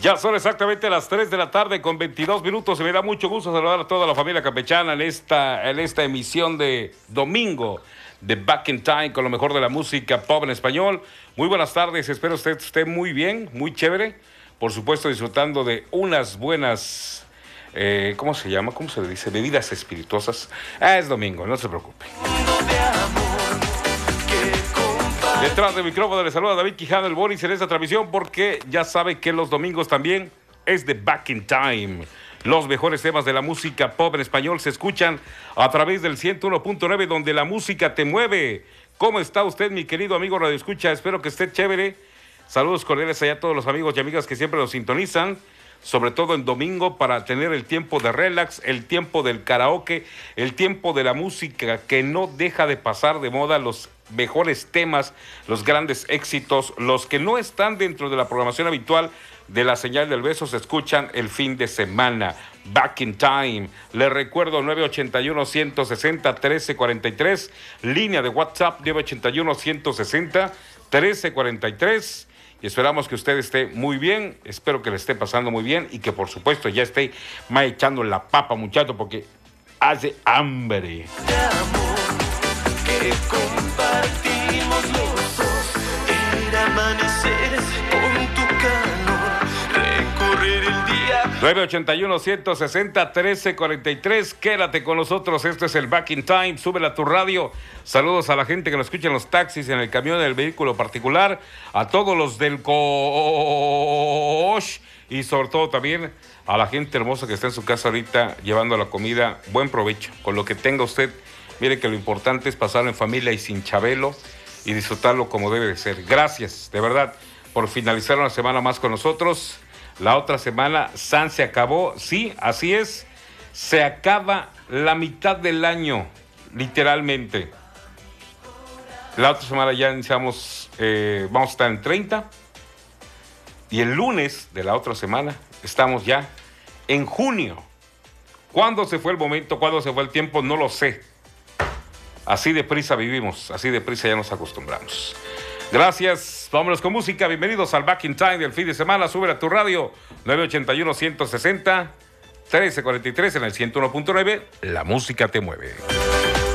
Ya son exactamente las 3 de la tarde con 22 minutos y me da mucho gusto saludar a toda la familia campechana en esta emisión de domingo de Back in Time con lo mejor de la música pop en español. Muy buenas tardes, espero usted esté muy bien, muy chévere. Por supuesto disfrutando de unas buenas, ¿cómo se llama? ¿Cómo se le dice? Bebidas espirituosas. Es domingo, no se preocupe. Detrás del micrófono le saluda David Quijano, el Boris, en esta transmisión, porque ya sabe que los domingos también es de Back in Time. Los mejores temas de la música pop en español se escuchan a través del 101.9, donde la música te mueve. ¿Cómo está usted, mi querido amigo Radio Escucha? Espero que esté chévere. Saludos cordiales allá a todos los amigos y amigas que siempre nos sintonizan, sobre todo en domingo, para tener el tiempo de relax, el tiempo del karaoke, el tiempo de la música que no deja de pasar de moda, los mejores temas, los grandes éxitos, los que no están dentro de la programación habitual de la señal del beso, se escuchan el fin de semana. Back in Time. Le recuerdo 981-160-1343, línea de WhatsApp 981-160-1343. Y esperamos que usted esté muy bien, espero que le esté pasando muy bien y que por supuesto ya esté más echando la papa, muchacho, porque hace hambre. De amor que compartimos los dos, el amanecer con tu calor, recorrer el día. 981-160-1343, quédate con nosotros, esto es el Back in Time, súbela a tu radio. Saludos a la gente que nos escucha en los taxis, en el camión, en el vehículo particular, a todos los del coche y sobre todo también a la gente hermosa que está en su casa ahorita llevando la comida. Buen provecho con lo que tenga usted. Mire que lo importante es pasarlo en familia y sin chabelo y disfrutarlo como debe de ser. Gracias, de verdad, por finalizar una semana más con nosotros. La otra semana, San se acabó. Sí, así es. Se acaba la mitad del año, literalmente. La otra semana ya iniciamos, vamos a estar en 30. Y el lunes de la otra semana estamos ya en junio. ¿Cuándo se fue el momento? ¿Cuándo se fue el tiempo? No lo sé. Así deprisa vivimos, así deprisa ya nos acostumbramos. Gracias, vámonos con música. Bienvenidos al Back in Time del fin de semana. Sube a tu radio 981-160-1343 en el 101.9. La música te mueve.